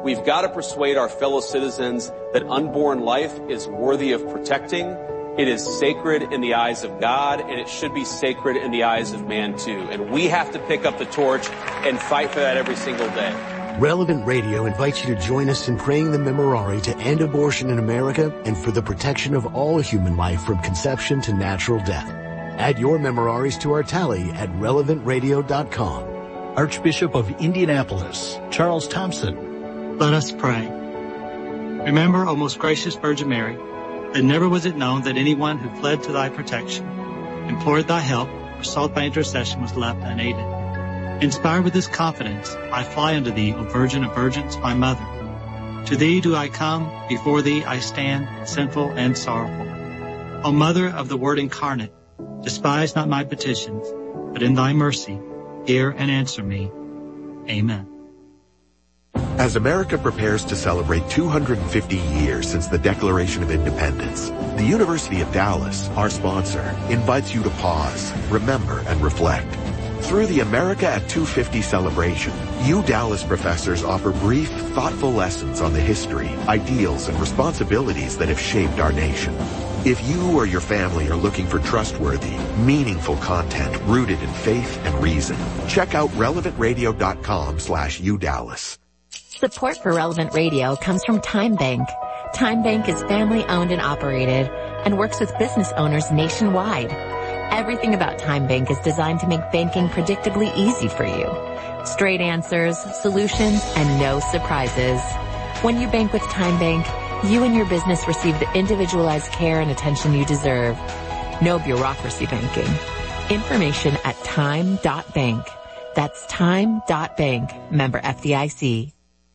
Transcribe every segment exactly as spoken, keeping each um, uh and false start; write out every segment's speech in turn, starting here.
We've got to persuade our fellow citizens that unborn life is worthy of protecting. It is sacred in the eyes of God, and it should be sacred in the eyes of man too. And we have to pick up the torch and fight for that every single day. Relevant Radio invites you to join us in praying the Memorare to end abortion in America and for the protection of all human life from conception to natural death. Add your Memoraries to our tally at relevant radio dot com. Archbishop of Indianapolis, Charles Thompson. Let us pray. Remember, O most gracious Virgin Mary, that never was it known that anyone who fled to thy protection, implored thy help, or sought thy intercession was left unaided. Inspired with this confidence, I fly unto thee, O Virgin of Virgins, my mother. To thee do I come, before thee I stand, sinful and sorrowful. O Mother of the Word incarnate, despise not my petitions, but in thy mercy, hear and answer me. Amen. As America prepares to celebrate two hundred fifty years since the Declaration of Independence, the University of Dallas, our sponsor, invites you to pause, remember, and reflect. Through the America at two fifty celebration, U Dallas professors offer brief, thoughtful lessons on the history, ideals, and responsibilities that have shaped our nation. If you or your family are looking for trustworthy, meaningful content rooted in faith and reason, check out relevant radio dot com slash U Dallas. Support for Relevant Radio comes from Time Bank. Time Bank is family-owned and operated and works with business owners nationwide. Everything about Time Bank is designed to make banking predictably easy for you. Straight answers, solutions, and no surprises. When you bank with Time Bank, you and your business receive the individualized care and attention you deserve. No bureaucracy banking. Information at time dot bank. That's time dot bank. Member F D I C.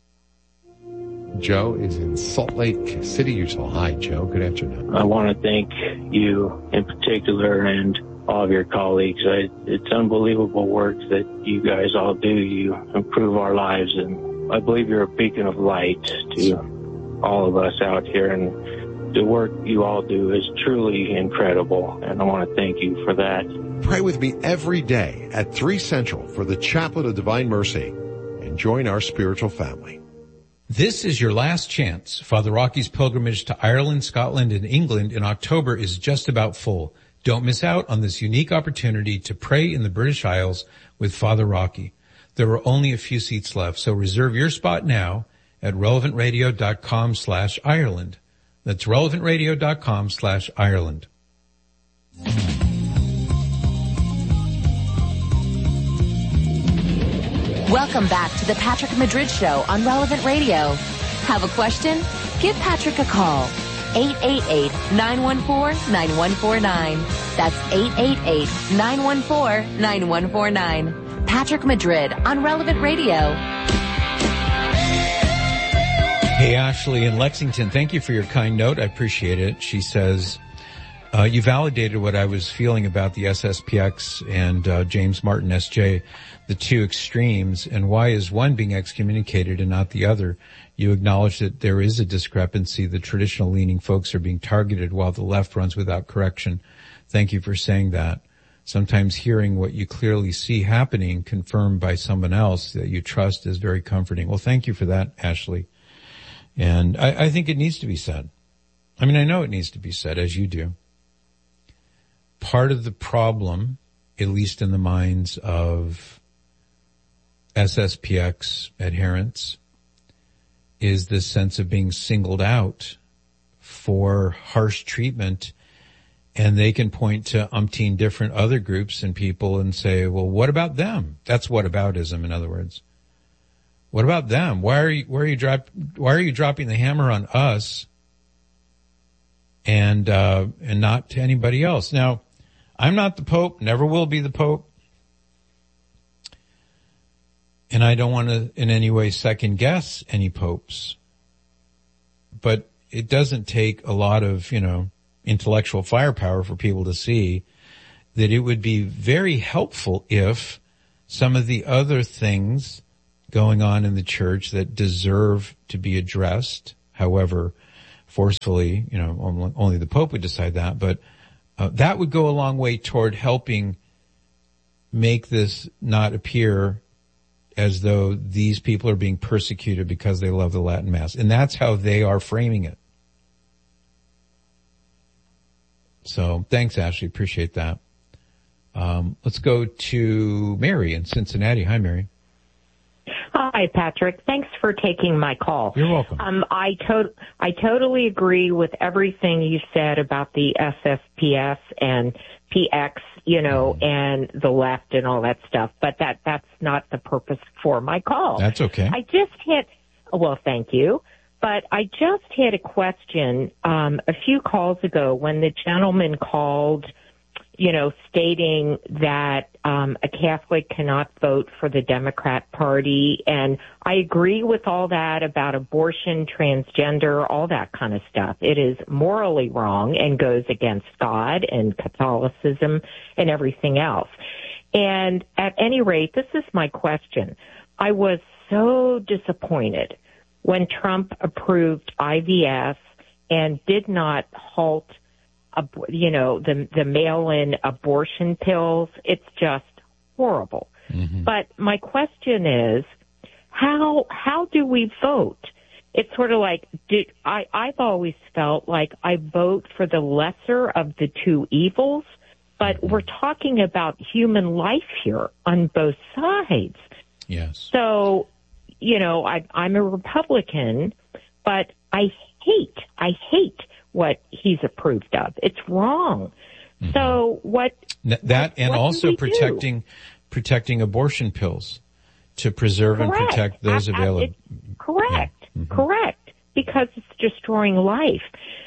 Joe is in Salt Lake City, Utah. Hi, Joe. Good afternoon. I want to thank you in particular and all of your colleagues. I, it's unbelievable work that you guys all do. You improve our lives, and I believe you're a beacon of light to all of us out here. And the work you all do is truly incredible, and I want to thank you for that. Pray with me every day at three Central for the Chaplet of Divine Mercy and join our spiritual family. This is your last chance. Father Rocky's pilgrimage to Ireland, Scotland, and England in October is just about full. Don't miss out on this unique opportunity to pray in the British Isles with Father Rocky. There are only a few seats left, so reserve your spot now at relevant radio dot com slash Ireland. That's relevant radio dot com slash Ireland. Welcome back to the Patrick Madrid Show on Relevant Radio. Have a question? Give Patrick a call. eight eight eight, nine one four, nine one four nine. That's eight eight eight, nine one four, nine one four nine. Patrick Madrid on Relevant Radio. Hey, Ashley in Lexington, thank you for your kind note. I appreciate it. She says, uh, you validated what I was feeling about the S S P X and uh, James Martin S J, the two extremes, and why is one being excommunicated and not the other? You acknowledge that there is a discrepancy. The traditional leaning folks are being targeted while the left runs without correction. Thank you for saying that. Sometimes hearing what you clearly see happening confirmed by someone else that you trust is very comforting. Well, thank you for that, Ashley. And I, I think it needs to be said. I mean, I know it needs to be said, as you do. Part of the problem, at least in the minds of S S P X adherents, is this sense of being singled out for harsh treatment. And they can point to umpteen different other groups and people and say, well, what about them? That's whataboutism, in other words. What about them? Why are you, why are you drop, why are you dropping the hammer on us and, uh, and not to anybody else? Now, I'm not the Pope, never will be the Pope. And I don't want to in any way second guess any popes. But it doesn't take a lot of, you know, intellectual firepower for people to see that it would be very helpful if some of the other things going on in the church that deserve to be addressed, however forcefully, you know, only the Pope would decide that, but uh, that would go a long way toward helping make this not appear as though these people are being persecuted because they love the Latin Mass. And that's how they are framing it. So thanks, Ashley. Appreciate that. Um, let's go to Mary in Cincinnati. Hi, Mary. Hi, Patrick. Thanks for taking my call. You're welcome. Um, I, to- I totally agree with everything you said about the S S P S and P X, you know, mm. and the left and all that stuff. But that that's not the purpose for my call. That's okay. I just hit, well, thank you. But I just had a question um, a few calls ago when the gentleman called, you know, stating that um, a Catholic cannot vote for the Democrat Party. And I agree with all that about abortion, transgender, all that kind of stuff. It is morally wrong and goes against God and Catholicism and everything else. And at any rate, this is my question. I was so disappointed when Trump approved I V F and did not halt, you know, the the mail-in abortion pills. It's just horrible. Mm-hmm. But my question is, how how do we vote? It's sort of like, do, I, I've always felt like I vote for the lesser of the two evils, but we're talking about human life here on both sides. Yes. So, you know, I, I'm a Republican, but I hate, I hate what he's approved of. It's wrong. Mm-hmm. So what? That what, and what also protecting, do? protecting abortion pills to preserve correct. and protect those I, I, available. Correct. Yeah. Mm-hmm. Correct. Because it's destroying life.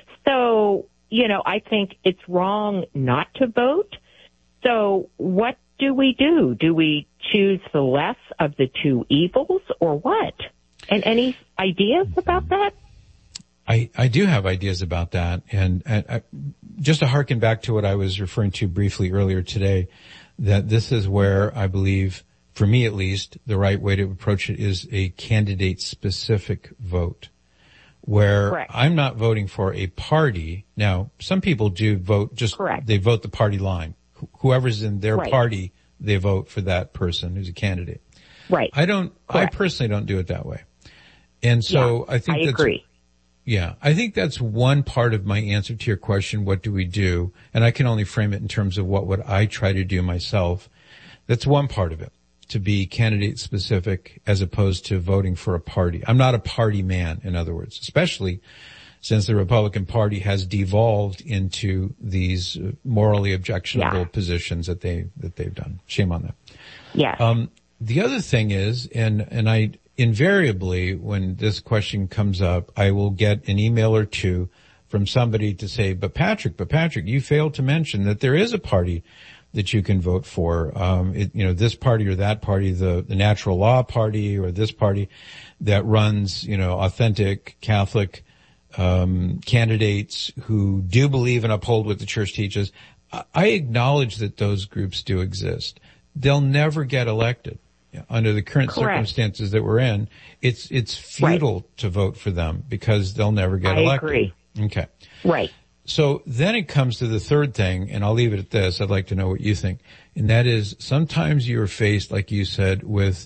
So, you know, I think it's wrong not to vote. So what do we do? Do we choose the less of the two evils or what? And any ideas about that? I, I do have ideas about that. And, and I, just to harken back to what I was referring to briefly earlier today, that this is where I believe, for me at least, the right way to approach it is a candidate-specific vote, where Correct. I'm not voting for a party. Now, some people do vote just, Correct. they vote the party line. Whoever's in their right. party, they vote for that person who's a candidate. Right. I don't, Correct. I personally don't do it that way. And so yeah, I think I that's, agree. Yeah, I think that's one part of my answer to your question, what do we do? And I can only frame it in terms of what would I try to do myself. That's one part of it, to be candidate specific as opposed to voting for a party. I'm not a party man, in other words, especially since the Republican Party has devolved into these morally objectionable yeah. positions that they, that they've done. Shame on them. Yeah. Um, the other thing is, and, and I, invariably, when this question comes up, I will get an email or two from somebody to say, but Patrick, but Patrick, you failed to mention that there is a party that you can vote for. Um, it, you know, this party or that party, the, the Natural Law Party or this party that runs, you know, authentic Catholic, um, candidates who do believe and uphold what the church teaches. I acknowledge that those groups do exist. They'll never get elected. Under the current Correct. circumstances that we're in, it's it's futile right. to vote for them because they'll never get I elected. Agree. Okay. Right. So then it comes to the third thing, and I'll leave it at this. I'd like to know what you think. And that is, sometimes you're faced, like you said, with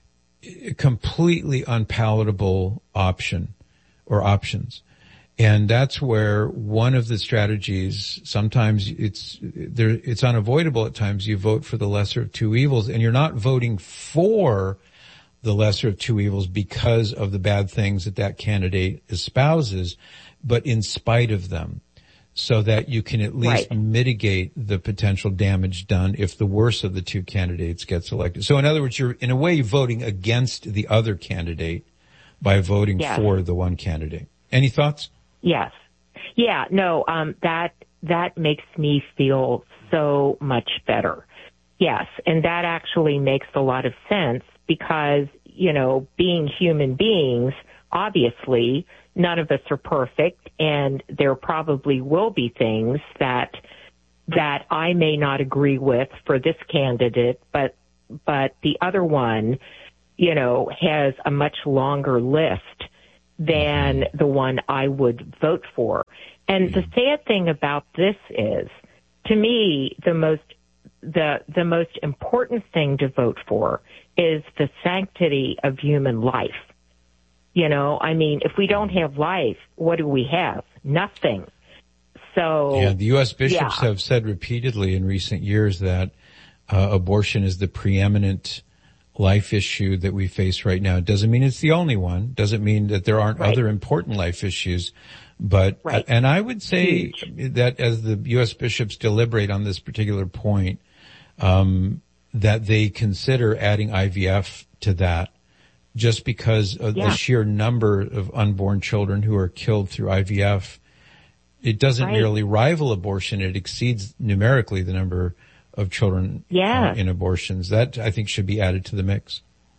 a completely unpalatable option or options. And that's where one of the strategies, sometimes it's, there, it's unavoidable at times. You vote for the lesser of two evils, and you're not voting for the lesser of two evils because of the bad things that that candidate espouses, but in spite of them, so that you can at least right. mitigate the potential damage done if the worse of the two candidates gets elected. So in other words, you're in a way voting against the other candidate by voting yes. for the one candidate. Any thoughts? Yes. Yeah, no, um, that, that makes me feel so much better. Yes. And that actually makes a lot of sense because, you know, being human beings, obviously none of us are perfect and there probably will be things that, that I may not agree with for this candidate, but, but the other one, you know, has a much longer list than the one I would vote for. And the sad thing about this is, to me, the most the the most important thing to vote for is the sanctity of human life. You know, I mean, if we don't have life, what do we have? Nothing. So yeah, the U S bishops yeah. have said repeatedly in recent years that uh, abortion is the preeminent life issue that we face right now. It doesn't mean it's the only one. Doesn't mean that there aren't right. other important life issues. But, right. and I would say Huge. that as the U S bishops deliberate on this particular point, um, that they consider adding I V F to that just because of yeah. the sheer number of unborn children who are killed through I V F. It doesn't right. merely rival abortion. It exceeds numerically the number of children yeah. uh, in abortions. That, I think, should be added to the mix.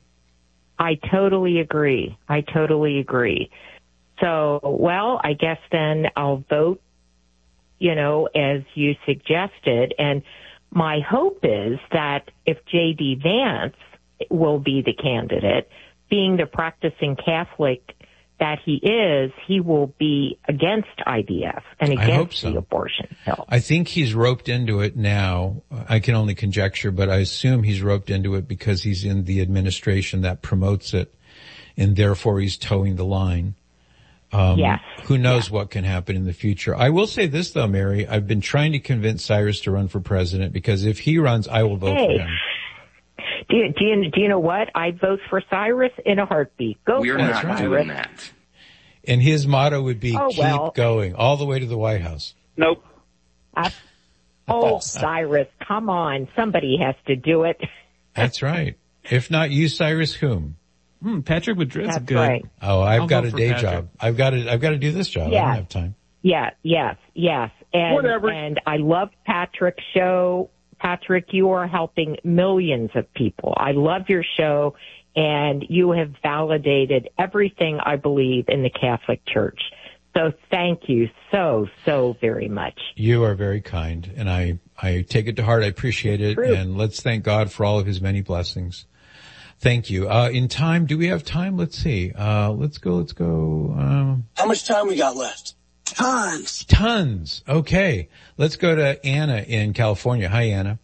I totally agree. I totally agree. So, well, I guess then I'll vote, you know, as you suggested. And my hope is that if J D. Vance will be the candidate, being the practicing Catholic that he is, he will be against I V F and against so. the abortion pill. I think he's roped into it now. I can only conjecture, but I assume he's roped into it because he's in the administration that promotes it, and therefore he's towing the line. Um, yes. Who knows yes. what can happen in the future. I will say this though, Mary, I've been trying to convince Cyrus to run for president because if he runs, I will vote hey. for him. Do you, do you, do you know what? I'd vote for Cyrus in a heartbeat. Go We're for not Cyrus. doing that. And his motto would be, oh, keep well. going, all the way to the White House. Nope. I, oh, Cyrus, come on. Somebody has to do it. That's right. If not you, Cyrus, whom? Hmm, Patrick Madrid's That's good. Right. Oh, I've I'll got a for day Patrick. job. I've got to, I've got to do this job. Yeah. I don't have time. Yeah, yes, yes. And, Whatever. And I love Patrick's show. Patrick, you are helping millions of people. I love your show, and you have validated everything I believe in the Catholic Church. So thank you so, so very much. You are very kind, and I, I take it to heart. I appreciate it, True. and let's thank God for all of his many blessings. Thank you. Uh, in time, do we have time? Let's see. Uh, let's go, let's go. Um, How much time we got left? Tons. Tons. Okay. Let's go to Anna in California. Hi, Anna.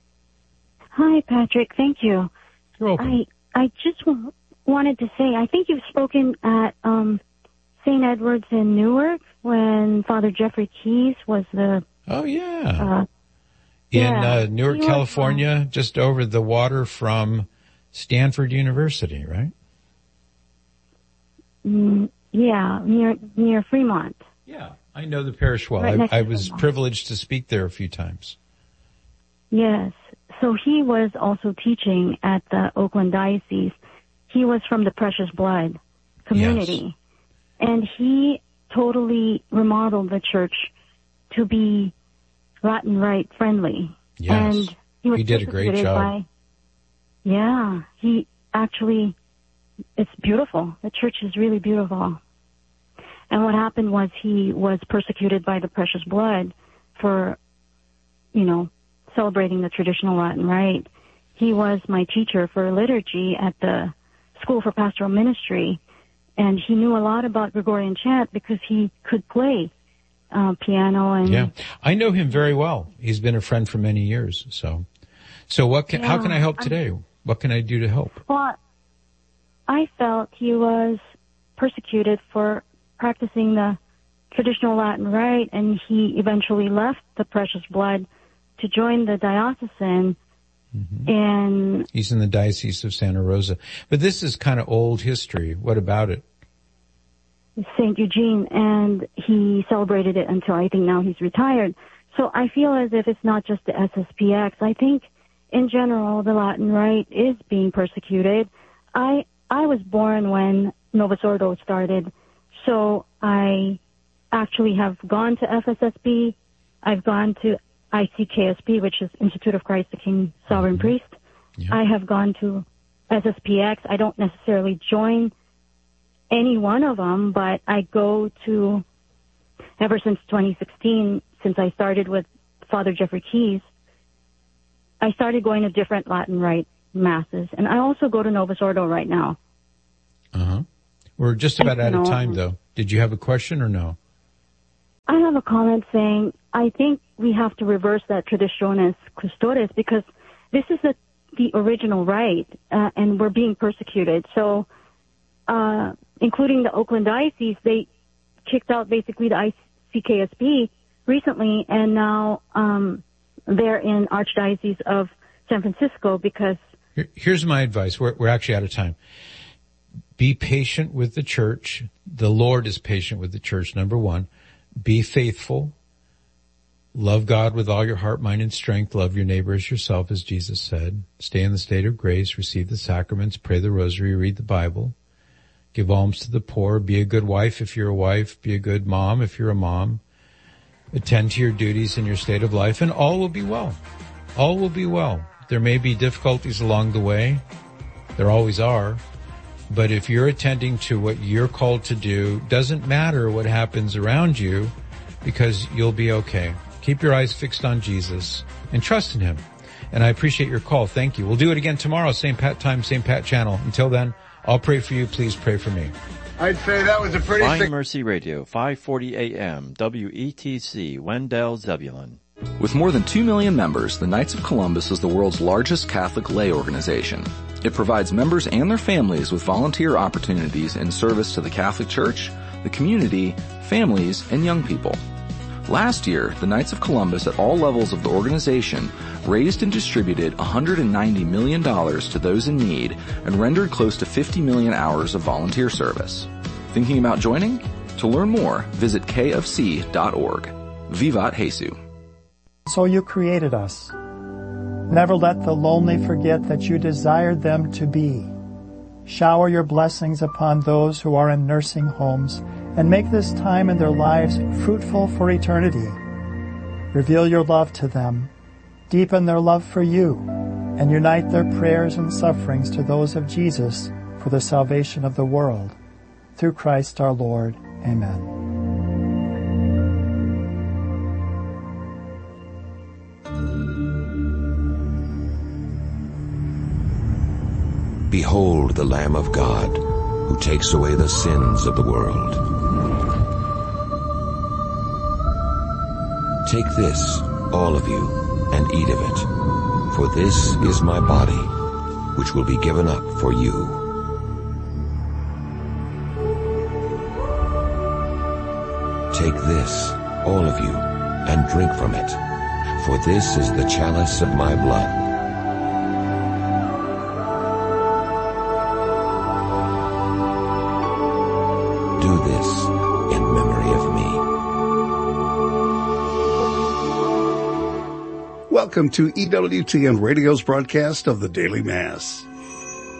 Hi, Patrick. Thank you. You're welcome. I, I just w- wanted to say, I think you've spoken at, um, Saint Edward's in Newark when Father Jeffrey Keys was the, Oh, yeah. uh, in, yeah, uh, Newark, he was, California, just over the water from Stanford University, right? mm, yeah, near, near Fremont. Yeah. I know the parish well. Right I, next I to was Fremont. privileged to speak there a few times. Yes. So he was also teaching at the Oakland Diocese. He was from the Precious Blood community. Yes. And he totally remodeled the church to be Latin Rite friendly. Yes. And he, was he did a great persecuted job. By, yeah. He actually, it's beautiful. The church is really beautiful. And what happened was he was persecuted by the Precious Blood for, you know, celebrating the traditional Latin Rite. He was my teacher for liturgy at the School for Pastoral Ministry, and he knew a lot about Gregorian chant because he could play uh, piano and. Yeah, I know him very well. He's been a friend for many years. So, so what? Can, yeah, how can I help today? What can I do to help? Well, I felt he was persecuted for practicing the traditional Latin Rite, and he eventually left the Precious Blood to join the diocesan. Mm-hmm. And he's in the Diocese of Santa Rosa. But this is kind of old history. What about it? Saint Eugene, and he celebrated it until I think now he's retired. So I feel as if it's not just the S S P X. I think in general the Latin Rite is being persecuted. I I was born when Novus Ordo started, so I actually have gone to F S S P. I've gone to I C K S P, which is Institute of Christ the King Sovereign Mm-hmm. Priest. Yeah. I have gone to S S P X. I don't necessarily join any one of them, but I go to, ever since twenty sixteen, since I started with Father Jeffrey Keys, I started going to different Latin Rite masses. And I also go to Novus Ordo right now. Uh-huh. We're just about out of No. time, though. Did you have a question or no? I have a comment saying I think we have to reverse that traditionis custodes because this is a, the original right, uh, and we're being persecuted. So, uh, including the Oakland Diocese, they kicked out basically the I C K S B recently, and now um, they're in Archdiocese of San Francisco because... Here, here's my advice. We're, we're actually out of time. Be patient with the church. The Lord is patient with the church, number one. Be faithful. Love God with all your heart, mind, and strength. Love your neighbor as yourself, as Jesus said. Stay in the state of grace. Receive the sacraments. Pray the rosary. Read the Bible. Give alms to the poor. Be a good wife if you're a wife. Be a good mom if you're a mom. Attend to your duties in your state of life, and all will be well. All will be well. There may be difficulties along the way. There always are. But if you're attending to what you're called to do, doesn't matter what happens around you, because you'll be okay. Keep your eyes fixed on Jesus and trust in him. And I appreciate your call. Thank you. We'll do it again tomorrow. Same Pat time, same Pat channel. Until then, I'll pray for you. Please pray for me. I'd say that was a pretty... Find Mercy Radio, five forty A M, W E T C, Wendell, Zebulon. With more than two million members, the Knights of Columbus is the world's largest Catholic lay organization. It provides members and their families with volunteer opportunities in service to the Catholic Church, the community, families, and young people. Last year, the Knights of Columbus at all levels of the organization raised and distributed one hundred ninety million dollars to those in need and rendered close to fifty million hours of volunteer service. Thinking about joining? To learn more, visit k f c dot org. Vivat Jesu. So you created us. Never let the lonely forget that you desired them to be. Shower your blessings upon those who are in nursing homes and make this time in their lives fruitful for eternity. Reveal your love to them, deepen their love for you, and unite their prayers and sufferings to those of Jesus for the salvation of the world. Through Christ our Lord. Amen. Behold the Lamb of God, who takes away the sins of the world. Take this, all of you, and eat of it, for this is my body, which will be given up for you. Take this, all of you, and drink from it, for this is the chalice of my blood. Do this in memory of me. Welcome to E W T N Radio's broadcast of the Daily Mass.